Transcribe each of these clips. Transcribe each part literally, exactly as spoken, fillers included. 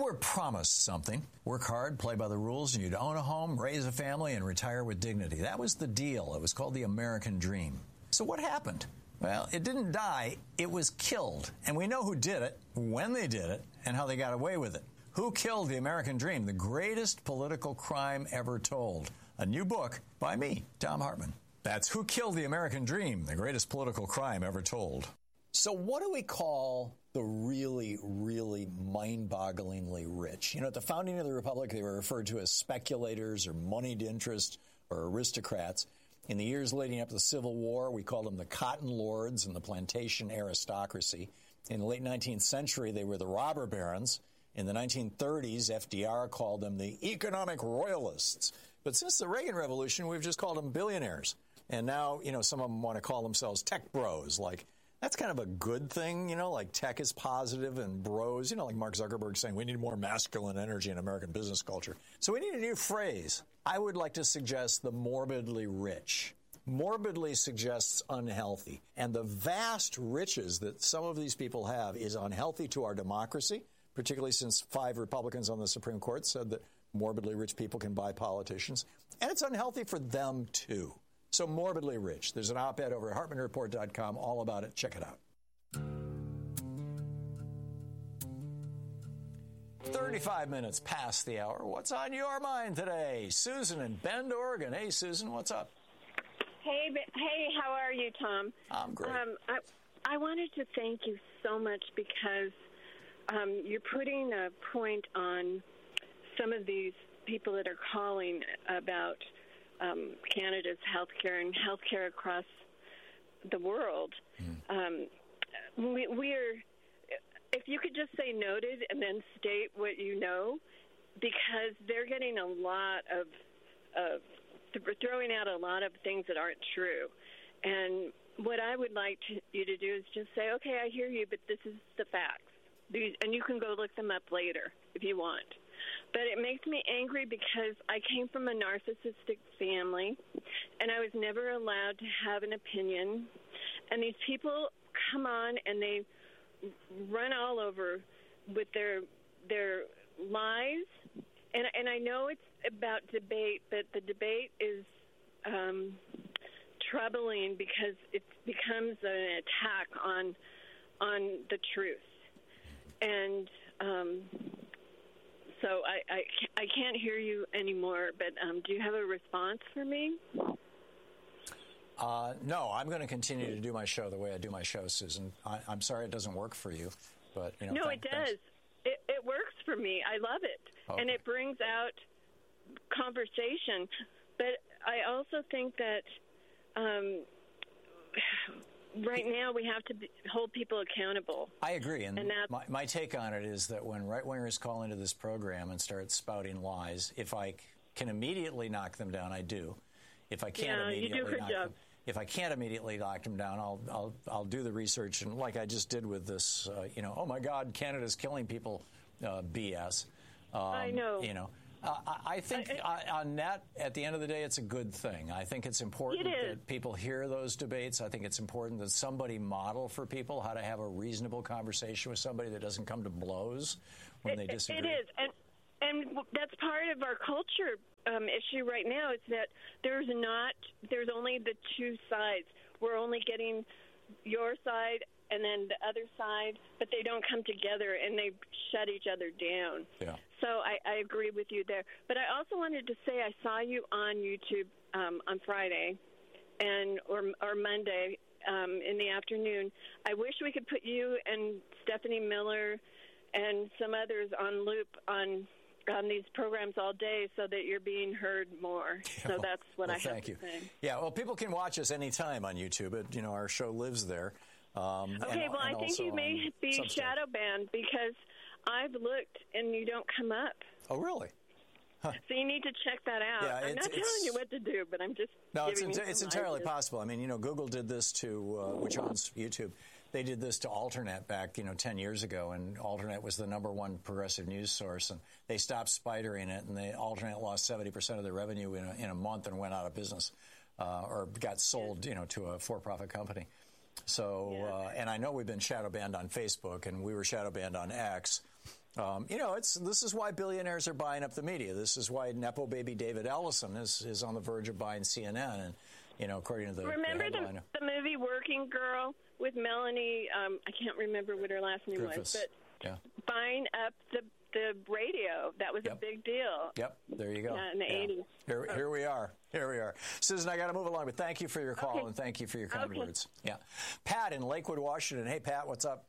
were promised something. Work hard, play by the rules, and you'd own a home, raise a family, and retire with dignity. That was the deal. It was called the American Dream. So what happened? Well, it didn't die. It was killed. And we know who did it, when they did it, and how they got away with it. Who Killed the American Dream? The Greatest Political Crime Ever Told. A new book by me, Thom Hartmann. That's Who Killed the American Dream? The Greatest Political Crime Ever Told. So what do we call the really, really mind-bogglingly rich? You know, at the founding of the Republic, they were referred to as speculators or moneyed interest or aristocrats. In the years leading up to the Civil War, we called them the cotton lords and the plantation aristocracy. In the late nineteenth century, they were the robber barons. In the nineteen thirties, F D R called them the economic royalists. But since the Reagan Revolution, we've just called them billionaires. And now, you know, some of them want to call themselves tech bros, like that's kind of a good thing, you know, like tech is positive and bros, you know, like Mark Zuckerberg saying we need more masculine energy in American business culture. So we need a new phrase. I would like to suggest the morbidly rich. Morbidly suggests unhealthy. And the vast riches that some of these people have is unhealthy to our democracy, particularly since five Republicans on the Supreme Court said that morbidly rich people can buy politicians. And it's unhealthy for them, too. So morbidly rich. There's an op-ed over at Hartmann Report dot com all about it. Check it out. thirty-five minutes past the hour. What's on your mind today? Susan in Bend, Oregon. Hey, Susan, what's up? Hey, hey, how are you, Tom? I'm great. Um, I, I wanted to thank you so much because um, you're putting a point on some of these people that are calling about Um, Canada's healthcare and healthcare across the world. Mm. Um, we, we're, if you could just say noted and then state what you know, because they're getting a lot of, of throwing out a lot of things that aren't true. And what I would like to, you to do is just say, okay, I hear you, but this is the facts. These, and you can go look them up later if you want. But it makes me angry because I came from a narcissistic family, and I was never allowed to have an opinion. And these people come on and they run all over with their their lies. And and I know it's about debate, but the debate is um, troubling because it becomes an attack on on the truth. And um So I, I, I can't hear you anymore, but um, do you have a response for me? Uh, no, I'm going to continue to do my show the way I do my show, Susan. I, I'm sorry it doesn't work for you, but you know. No, thank, it does. It, it works for me. I love it, okay. And it brings out conversation. But I also think that um, right now we have to be, hold people accountable. I agree, and, and my, my take on it is that when right-wingers call into this program and start spouting lies, if I can immediately knock them down, I do. If I can't yeah, immediately you do a good knock job. them, if I can't immediately knock them down, I'll I'll I'll do the research, and like I just did with this, uh, you know, oh my God, Canada's killing people, uh, B S. Um, I know. You know. Uh, I think I, I, on that, at the end of the day, it's a good thing. I think it's important it that people hear those debates. I think it's important that somebody model for people how to have a reasonable conversation with somebody that doesn't come to blows when it, they disagree. It is, and and that's part of our culture um, issue right now. Is that there's not there's only the two sides. We're only getting your side and then the other side, but they don't come together and they shut each other down. Yeah. So I, I agree with you there. But I also wanted to say I saw you on YouTube um, on Friday and or or Monday um, in the afternoon. I wish we could put you and Stephanie Miller and some others on loop on on these programs all day so that you're being heard more. Yeah, so well, that's what well, I have thank to you. say. Yeah, well, people can watch us anytime on YouTube. It, you know, our show lives there. Um, okay, and, well, and I think you may be Substack. shadow banned because I've looked and you don't come up. Oh, really? Huh. So you need to check that out. Yeah, I'm it's, not telling you what to do, but I'm just no. It's, giving it's, you it's some entirely ideas. possible. I mean, you know, Google did this to uh, which owns YouTube. They did this to Alternet back, you know, ten years ago, and Alternet was the number one progressive news source, and they stopped spidering it, and they Alternet lost seventy percent of their revenue in a, in a month and went out of business, uh, or got sold, you know, to a for-profit company. So, Yeah. uh, and I know we've been shadow banned on Facebook, and we were shadow banned on X. Um, you know, it's this is why billionaires are buying up the media. This is why Nepo baby David Ellison is, is on the verge of buying C N N. And, you know, according to the Remember the, the, the movie Working Girl with Melanie, um, I can't remember what her last name Griffiths. was, but yeah. buying up the the radio. That was yep. a big deal. Yep, there you go. Yeah, in the yeah. eighties. Here, here we are. Here we are. Susan, I got to move along, but thank you for your call okay. and thank you for your kind okay. words. Yeah. Pat in Lakewood, Washington. Hey, Pat, what's up?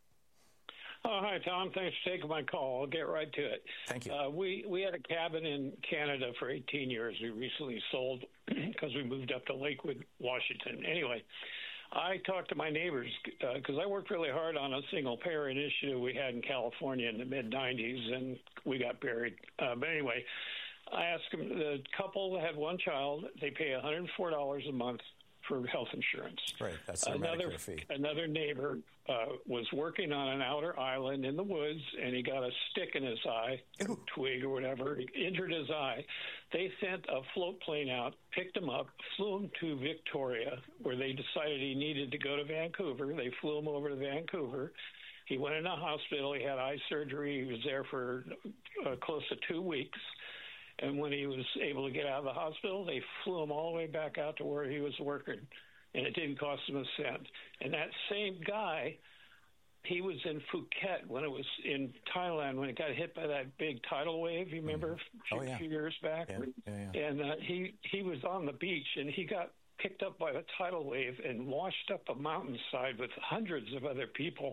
Oh, hi, Tom. Thanks for taking my call. I'll get right to it. Thank you. Uh, we, we had a cabin in Canada for eighteen years. We recently sold because we moved up to Lakewood, Washington. Anyway, I talked to my neighbors because uh, I worked really hard on a single-payer initiative we had in California in the mid nineties, and we got buried. Uh, but anyway, I asked them, the couple had one child. They pay one hundred four dollars a month for health insurance. Right, that's their another, Medicare fee. Another neighbor uh, was working on an outer island in the woods, and he got a stick in his eye, Ooh. twig or whatever, he injured his eye. They sent a float plane out, picked him up, flew him to Victoria, where they decided he needed to go to Vancouver. They flew him over to Vancouver. He went in a hospital. He had eye surgery. He was there for uh, close to two weeks. And when he was able to get out of the hospital, they flew him all the way back out to where he was working, and it didn't cost him a cent. And that same guy, he was in Phuket when it was in Thailand, when it got hit by that big tidal wave, you remember, mm-hmm. oh, a few, yeah. few years back? Yeah. Yeah, yeah. And uh, he, he was on the beach, and he got picked up by the tidal wave and washed up a mountainside with hundreds of other people.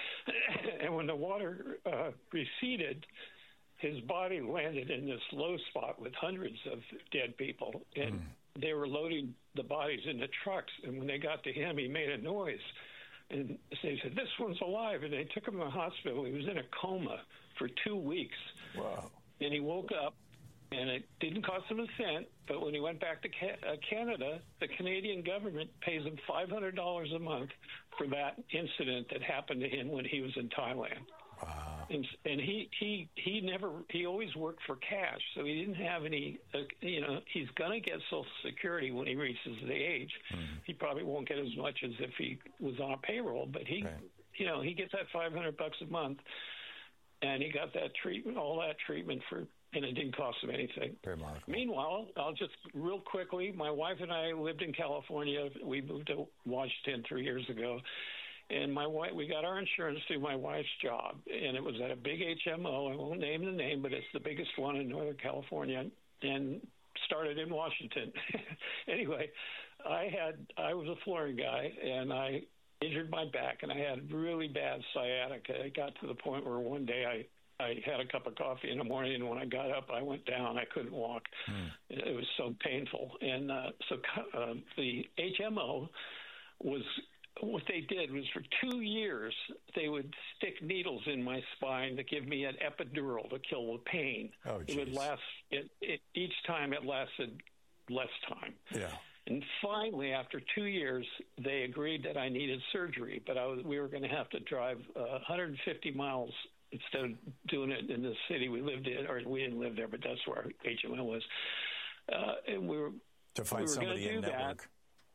And when the water uh, receded, his body landed in this low spot with hundreds of dead people, and mm. they were loading the bodies into trucks. And when they got to him, he made a noise. And they said, this one's alive. And they took him to the hospital. He was in a coma for two weeks. Wow. And he woke up, and it didn't cost him a cent. But when he went back to ca- uh, Canada, the Canadian government pays him five hundred dollars a month for that incident that happened to him when he was in Thailand. Wow. And, and he, he, he never, he always worked for cash. So he didn't have any, uh, you know, he's going to get Social Security when he reaches the age. Mm-hmm. He probably won't get as much as if he was on a payroll, but he, right. you know, he gets that five hundred bucks a month, and he got that treatment, all that treatment for, and it didn't cost him anything. Remarkable. Meanwhile, I'll just real quickly, my wife and I lived in California. We moved to Washington three years ago. And my wife, we got our insurance through my wife's job, and it was at a big H M O. I won't name the name, but it's the biggest one in Northern California, and started in Washington. Anyway, I had I was a flooring guy, and I injured my back, and I had really bad sciatica. It got to the point where one day I I had a cup of coffee in the morning, and when I got up, I went down. I couldn't walk. Mm. It was so painful, and uh, so uh, the H M O was. What they did was for two years, they would stick needles in my spine to give me an epidural to kill the pain. Oh, it would last, it, it, each time it lasted less time. Yeah. And finally, after two years, they agreed that I needed surgery, but I was, we were going to have to drive uh, one hundred fifty miles instead of doing it in the city we lived in, or we didn't live there, but that's where H M O was. Uh, and we were to find we were somebody in network. that.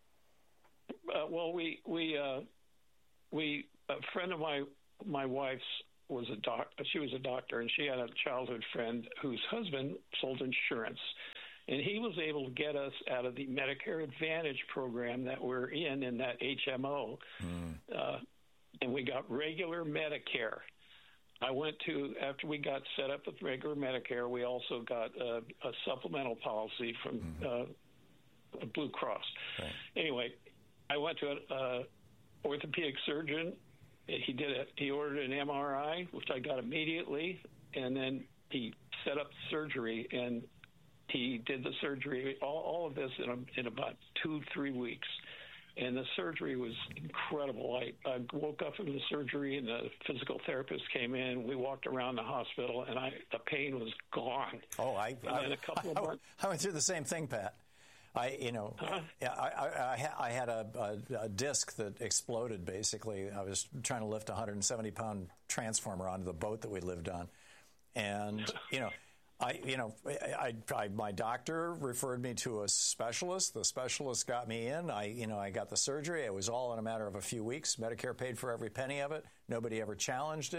Uh, well, we we uh, we a friend of my my wife's was a doc. She was a doctor, and she had a childhood friend whose husband sold insurance, and he was able to get us out of the Medicare Advantage program that we're in in that H M O, mm. uh, and we got regular Medicare. I went to after we got set up with regular Medicare, we also got a, a supplemental policy from mm-hmm. uh, Blue Cross. Right. Anyway. I went to an uh, orthopedic surgeon. He did it. He ordered an M R I, which I got immediately, and then he set up surgery, and he did the surgery. All, all of this in, a, in about two, three weeks, and the surgery was incredible. I, I woke up from the surgery, and the physical therapist came in. We walked around the hospital, and I the pain was gone. Oh, I I, a couple I, of months, I went through the same thing, Pat. I, you know, huh? I, I, I, I had a, a, a disc that exploded, basically. I was trying to lift a one hundred seventy pound transformer onto the boat that we lived on. And, you know, I, you know, I, I, my doctor referred me to a specialist. The specialist got me in. I, you know, I got the surgery. It was all in a matter of a few weeks. Medicare paid for every penny of it. Nobody ever challenged it.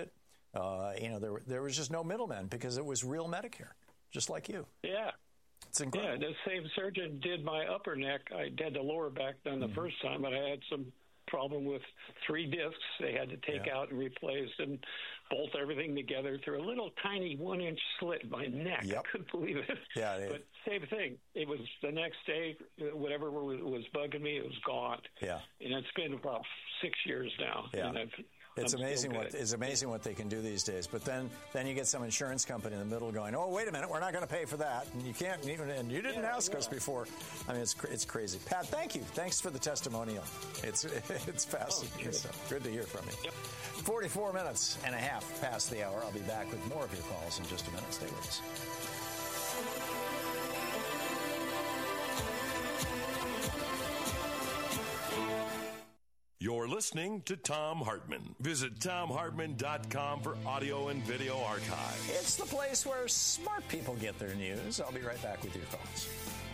Uh, you know, there there was just no middlemen because it was real Medicare, just like you. Yeah. It's incredible. Yeah, the same surgeon did my upper neck. I did the lower back done the mm-hmm. first time, but I had some problem with three discs they had to take yeah. out and replace and bolt everything together through a little tiny one-inch slit in my neck. Yep. I couldn't believe it. Yeah, it, but same thing. It was the next day, whatever was, was bugging me, it was gone. Yeah. And it's been about six years now. Yeah. And I've, It's I'm amazing what it's amazing what they can do these days. But then, then you get some insurance company in the middle going, "Oh, wait a minute, we're not going to pay for that, and you can't even, and you didn't yeah, ask yeah. us before." I mean, it's it's crazy. Pat, thank you. Thanks for the testimonial. It's it's fascinating. Oh, sure. Good to hear from you. Yep. Forty-four minutes and a half past the hour. I'll be back with more of your calls in just a minute. Stay with us. You're listening to Thom Hartmann. Visit Thom Hartmann dot com for audio and video archive. It's the place where smart people get their news. I'll be right back with your calls.